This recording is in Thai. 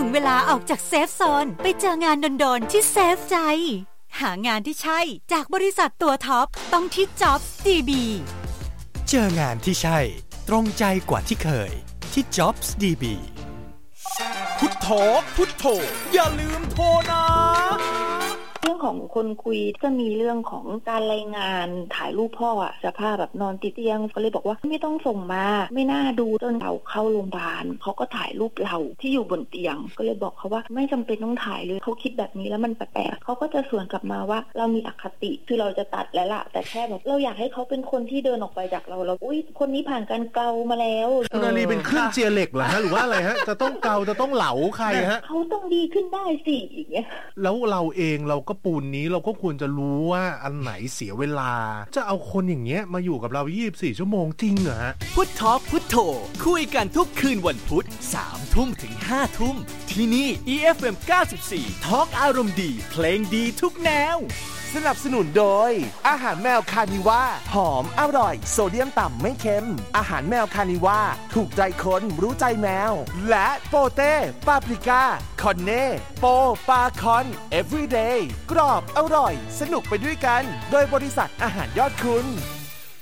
เวลาออกจากเซฟโซนไปเจองานโดนๆที่เซฟใจหางานที่ใช่จากบริษัทตัวท็อปต้องที่ Jobs DB เจองานที่ใช่ตรงใจกว่าที่เคยที่ Jobs DB พุทโธพุทโธอย่าลืมโทรนะเรื่องของคนคุยจะมีเรื่องของการรายงานถ่ายรูปพ่อสภาพแบบนอนติดเตียงก็เลยบอกว่าไม่ต้องส่งมาไม่น่าดูจนเราเข้าโรงพยาบาลเขาก็ถ่ายรูปเราที่อยู่บนเตียงก็เลยบอกเขาว่าไม่จำเป็นต้องถ่ายเลยเขาคิดแบบนี้แล้วมันแปลกๆเขาก็จะสวนกลับมาว่าเรามีอคติคือเราจะตัดแล้วล่ะแต่แค่แบบเราอยากให้เขาเป็นคนที่เดินออกไปจากเราอุ้ยคนนี้ผ่านการเกามาแล้วคุณอาลีเป็นเครื่องเจียเหล็กเหรอฮะหรือว่าอะไรฮะจะต้องเกาจะต้องเหลาใครฮะเขาต้องดีขึ้นได้สิอย่างเงี้ยแล้วเราเองเราก็ปูนนี้เราก็ควรจะรู้ว่าอันไหนเสียเวลาจะเอาคนอย่างเงี้ยมาอยู่กับเรา24ชั่วโมงจริงเหรอฮะพุทโธพุทโธคุยกันทุกคืนวันพุธ 3 ทุ่มถึง 5 ทุ่มที่นี่ EFM 94 ทอล์กอารมณ์ดีเพลงดีทุกแนวสนับสนุนโดยอาหารแมวคานิว่าหอมอร่อยโซเดียมต่ำไม่เค็มอาหารแมวคานิว่าถูกใจคนรู้ใจแมวและโปเต้ปาปริก้าคอนเน่โปปาคอน everyday กรอบอร่อยสนุกไปด้วยกันโดยบริษัทอาหารยอดคุณ